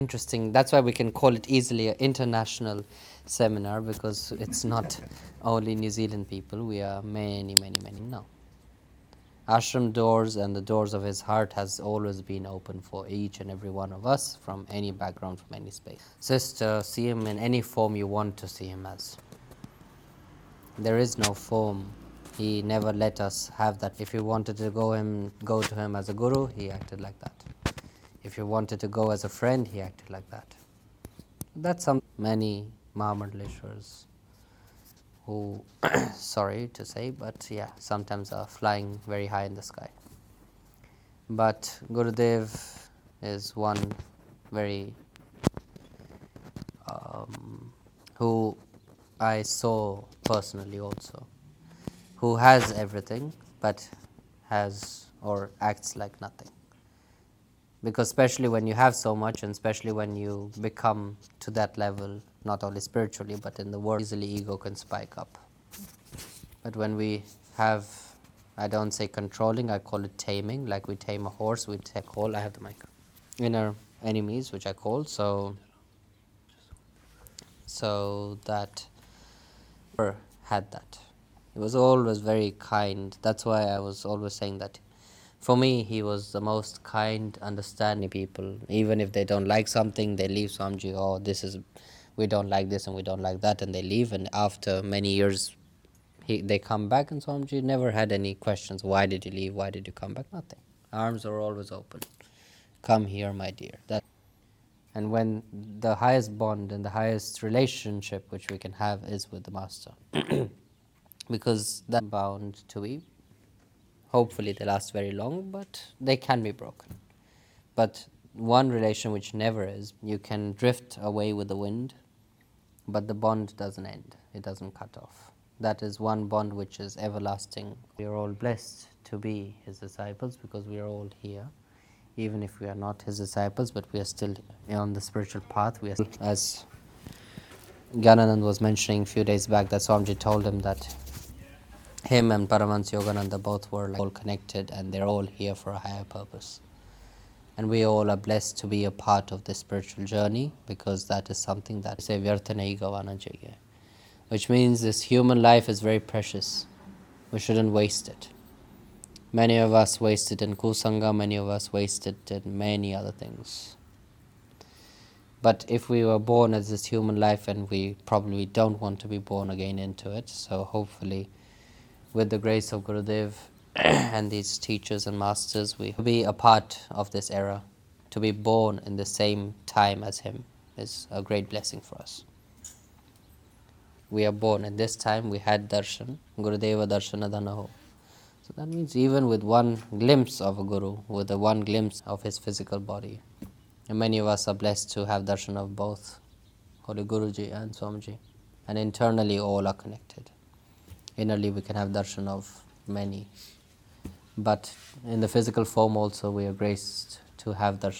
Interesting. That's why we can call it easily an international seminar, because it's not only New Zealand people. We are many, many, many now. Ashram doors and the doors of his heart has always been open for each and every one of us from any background, from any space. Sister, see him in any form you want to see him as. There is no form. He never let us have that. If you wanted to go to him as a guru, he acted like that. If you wanted to go as a friend, he acted like that. That's some many Mahamandaleshwaras who, sorry to say, but yeah, sometimes are flying very high in the sky. But Gurudev is one very who I saw personally also, who has everything but has or acts like nothing. Because especially when you have so much, and especially when you become to that level, not only spiritually but in the world, easily ego can spike up. But when we have, I don't say controlling, I call it taming, like we tame a horse, we call, I have the mic, inner enemies, which I call, so that had that. He was always very kind. That's why I was always saying that for me, he was the most kind, understanding people. Even if they don't like something, they leave Swamiji, oh, we don't like this and we don't like that, and they leave. And after many years, they come back, and Swamiji never had any questions. Why did you leave? Why did you come back? Nothing. Arms are always open. Come here, my dear. And when the highest bond and the highest relationship which we can have is with the Master, because that's bound to be. Hopefully, they last very long, but they can be broken. But one relation which never is, you can drift away with the wind, but the bond doesn't end, it doesn't cut off. That is one bond which is everlasting. We are all blessed to be his disciples because we are all here. Even if we are not his disciples, but we are still on the spiritual path. We are, as Gyananand was mentioning a few days back, that Swamiji told him that him and Paramahansa Yogananda both were all connected, and they're all here for a higher purpose. And we all are blessed to be a part of this spiritual journey, because that is something that say vyartha nahi gavana chahiye, which means this human life is very precious. We shouldn't waste it. Many of us waste it in kusanga, many of us waste it in many other things. But if we were born as this human life, and we probably don't want to be born again into it, so hopefully with the grace of Gurudev and these teachers and masters, we be a part of this era. To be born in the same time as him is a great blessing for us. We are born at this time, we had darshan, Gurudeva darshana dhanaho. So that means even with one glimpse of a guru, with the one glimpse of his physical body, and many of us are blessed to have darshan of both Holy Guruji and Swamiji, and internally all are connected. Innerly we can have darshan of many, but in the physical form also we are graced to have darshan